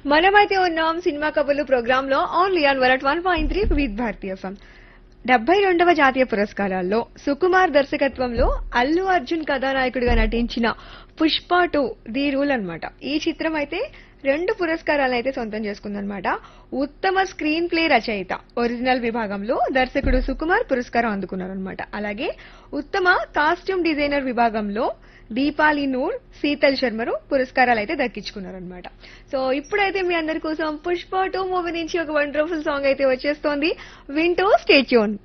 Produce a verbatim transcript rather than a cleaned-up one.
మనమైతే ఉన్నాం సినిమా కబుర్లు ప్రోగ్రామ్ లో only on one one point three with Bharatiya FM. డెబ్బై రెండవ జాతీయ పురస్కారాల్లో సుకుమార్ దర్శకత్వంలో అల్లు అర్జున్ కథానాయకుడిగా నటించిన పుష్ప టూ ది రూల్ అన్నమాట. ఈ చిత్రం అయితే రెండు పురస్కారాలను అయితే సొంతం చేసుకుందనమాట. ఉత్తమ స్క్రీన్ ప్లే రచయిత ఒరిజినల్ విభాగంలో దర్శకుడు సుకుమార్ పురస్కారం అందుకున్నారనమాట. అలాగే ఉత్తమ కాస్ట్యూమ్ డిజైనర్ విభాగంలో దీపాలి నూర్, శీతల్ శర్మరు పురస్కారాలు అయితే దక్కించుకున్నారనమాట. సో ఇప్పుడైతే మీ అందరి కోసం పుష్ప టూ మూవీ నుంచి ఒక వండర్ఫుల్ సాంగ్ అయితే వచ్చేస్తోంది. వింటూ స్టే ట్యూన్.